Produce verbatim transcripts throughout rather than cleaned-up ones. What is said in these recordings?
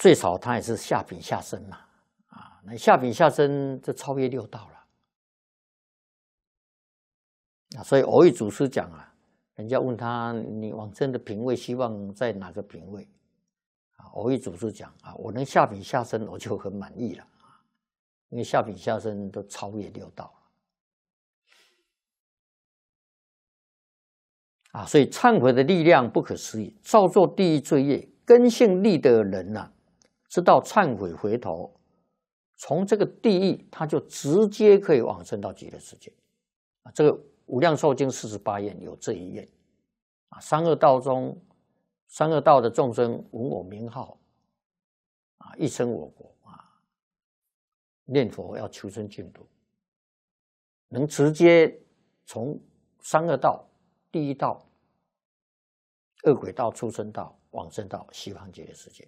最少他也是下品下生嘛，啊，那下品下生就超越六道了。啊，所以偶益祖师讲啊，人家问他你往生的品位希望在哪个品位？啊，偶益祖师讲啊，我能下品下生我就很满意了，因为下品下生都超越六道了。啊，所以忏悔的力量不可思议，造作地狱罪业，根性利的人呐、啊，知道忏悔回头，从这个地狱他就直接可以往生到极乐世界。啊，这个《无量寿经》四十八愿有这一愿。啊，三恶道中，三恶道的众生闻我名号，啊，一生我国啊，念佛要求生净土，能直接从三恶道。地狱道、恶鬼道、畜生道、往生道、西方极乐世界，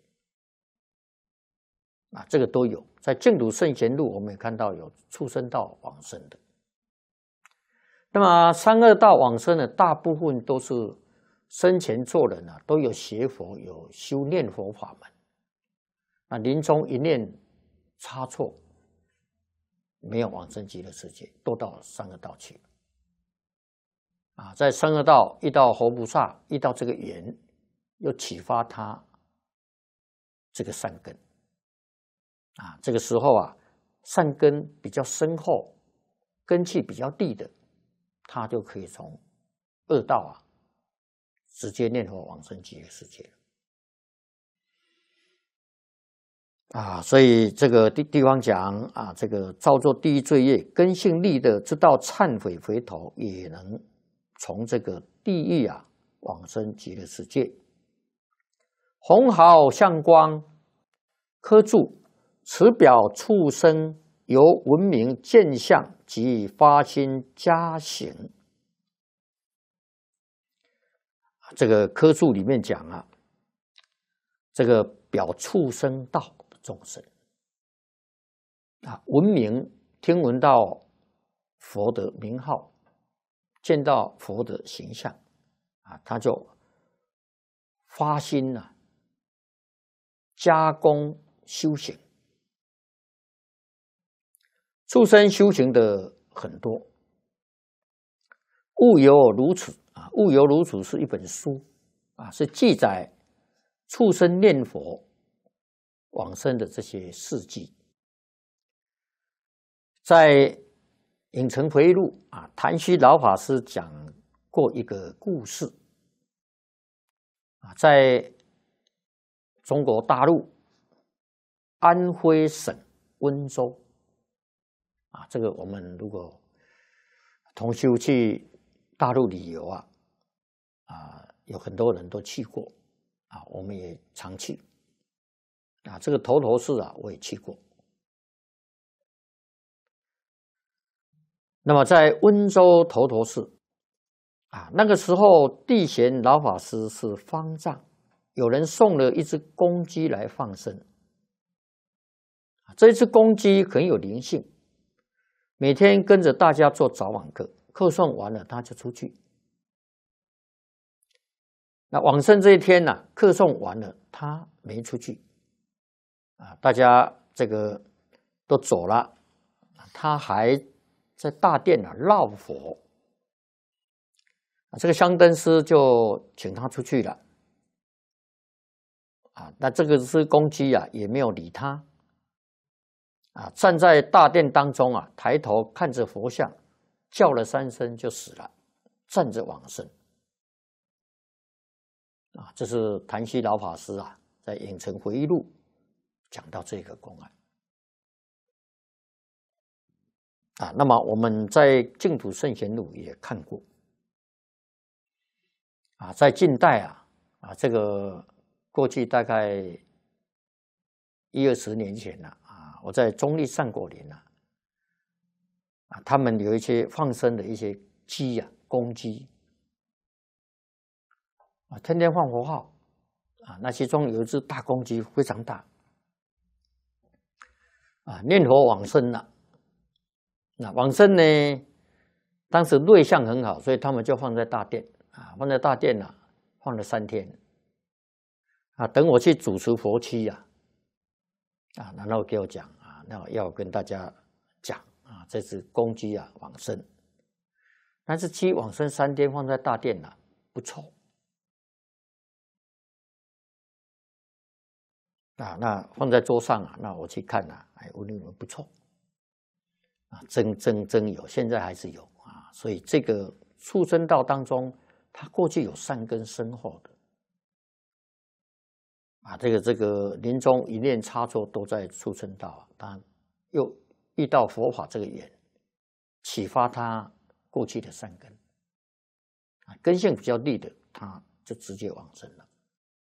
啊，这个都有。在净土圣贤录，我们也看到有畜生道往生的。那么三恶道往生的，大部分都是生前做人啊，都有学佛，有修念佛法门。那临终一念差错，没有往生极乐世界，都到三恶道去了。啊，在三恶道遇到活菩萨，遇到这个缘，又启发他这个善根。啊，这个时候啊，善根比较深厚，根气比较低的，他就可以从恶道啊，直接念佛往生极乐世界了。啊，所以这个地地方讲啊，这个造作地狱罪业，根性利的，知道忏悔回头，也能从这个地狱啊往生极乐世界。红毫相光刻注，此表畜生由闻名见相及发心加行。这个刻注里面讲啊，这个表畜生道的众生啊，闻名听闻到佛的名号，见到佛的形象啊，他就发心呐、啊，加工修行。畜生修行的很多，物有如此啊，物有如此是一本书啊，是记载畜生念佛往生的这些事迹。在影城回忆录啊，谭虚老法师讲过一个故事啊，在中国大陆安徽省温州啊，这个我们如果同修去大陆旅游啊，啊，有很多人都去过啊，我们也常去啊，这个头头市啊，我也去过。那么在温州头头市啊，那个时候地贤老法师是方丈，有人送了一只公鸡来放生。这一只公鸡很有灵性，每天跟着大家做早晚课，课诵完了他就出去。那往生这一天呢、啊，课诵完了他没出去啊，大家这个都走了，他还在大殿啊绕佛，啊，这个香灯师就请他出去了，啊，那这个只公鸡啊也没有理他，啊，站在大殿当中啊，抬头看着佛像，叫了三声就死了，站着往生，啊，这是谭虚老法师啊在《影城回忆录》讲到这个公案。啊，那么我们在《净土圣贤录》也看过，啊，在近代啊，啊，这个过去大概一二十年前了啊，我在中立善果林啊，啊，他们有一些放生的一些鸡啊，公鸡，啊，天天放佛号，啊，那其中有一只大公鸡非常大，啊，念佛往生了。那往生呢？当时瑞相很好，所以他们就放在大殿啊，放在大殿啊，放了三天啊。等我去主持佛期啊， 啊，然后给我讲啊，那要跟大家讲啊，这是公鸡啊往生，但是鸡往生三天放在大殿啊不臭啊，那放在桌上啊，那我去看啊，哎，我认为不臭啊，真真真有，现在还是有啊，所以这个畜生道当中，它过去有善根深厚的。啊，这个这个临终一念差错都在畜生道啊，当然又遇到佛法这个缘，启发他过去的善根，啊，根性比较利的，他就直接往生了。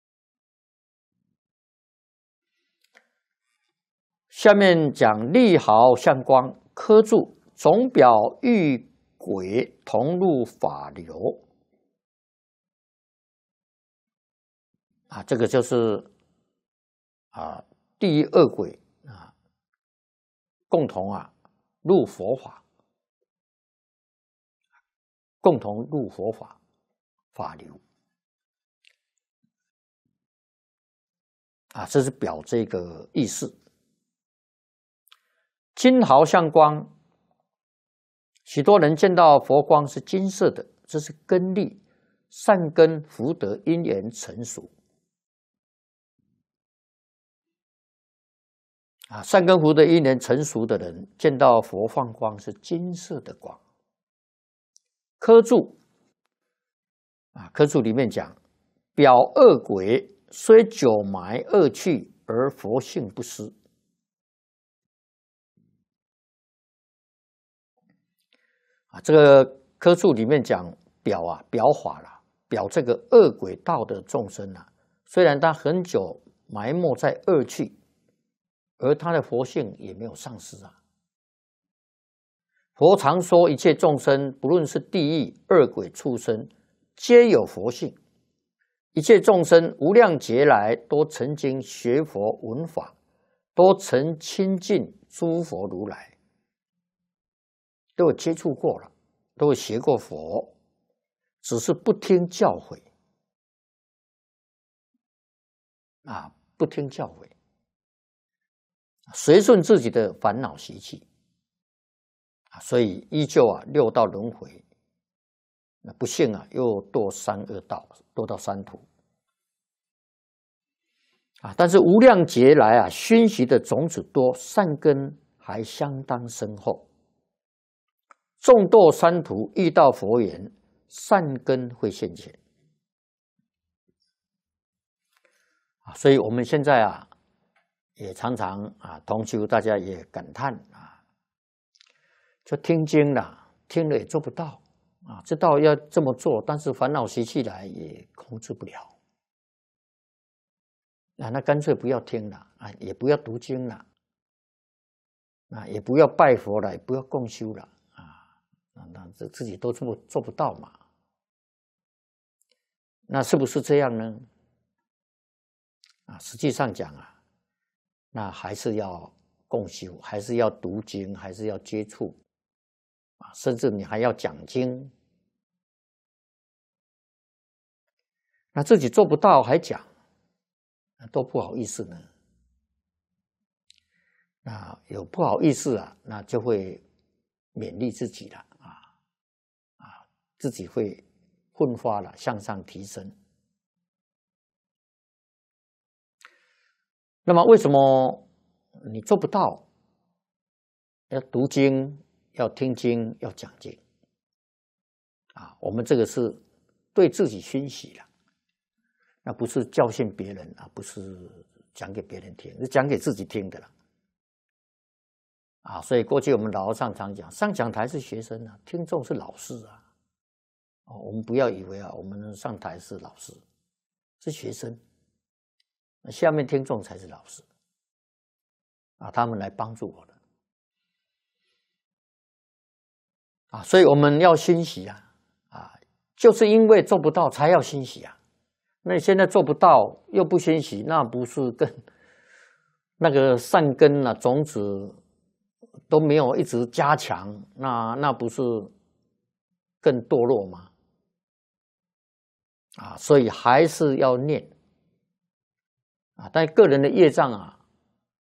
下面讲利毫相光，科注总表遇轨同入法流，啊，这个就是。啊，第一恶鬼啊，共同啊入佛法，共同入佛法法流啊，这是表这个意思。金毫相光，许多人见到佛光是金色的，这是根力、善根、福德、因缘成熟。啊，善根福德因缘成熟的人，见到佛放光是金色的光。科注啊，科注里面讲，表恶鬼虽久埋恶趣，而佛性不失。啊，这个科注里面讲表啊，表法啦，表这个恶鬼道的众生啊，虽然他很久埋没在恶趣。而他的佛性也没有丧失啊。佛常说，一切众生，不论是地狱、恶鬼、畜生，皆有佛性。一切众生无量劫来都曾经学佛闻法，都曾亲近诸佛如来，都有接触过了，都有学过佛，只是不听教诲啊，不听教诲。随顺自己的烦恼习气，啊，所以依旧啊六道轮回，那不幸啊又堕三恶道，堕到三途，啊，但是无量劫来啊熏习的种子多，善根还相当深厚，众堕三途遇到佛缘，善根会现前，啊，所以我们现在啊。也常常啊，同修大家也感叹啊，就听经了，听了也做不到啊，知道要这么做，但是烦恼习气来也控制不了啊，那干脆不要听了啊，也不要读经了啊，也不要拜佛了，也不要共修了啊，那这自己都做做不到嘛，那是不是这样呢？啊，实际上讲啊。那还是要共修，还是要读经，还是要接触啊，甚至你还要讲经。那自己做不到还讲，多不好意思呢。那有不好意思啊，那就会勉励自己了啊啊，自己会奋发了，向上提升。那么为什么你做不到？要读经，要听经，要讲经啊！我们这个是对自己熏习了，那不是教训别人啊，不是讲给别人听，是讲给自己听的了啊！所以过去我们老和尚常讲，上讲台是学生啊，听众是老师啊。哦，我们不要以为啊，我们上台是老师，是学生。下面听众才是老师啊，他们来帮助我的啊，所以我们要欣喜啊啊，就是因为做不到才要欣喜啊。那你现在做不到又不欣喜，那不是更那个善根啊种子都没有一直加强，那那不是更堕落吗？啊，所以还是要念。啊，但个人的业障啊，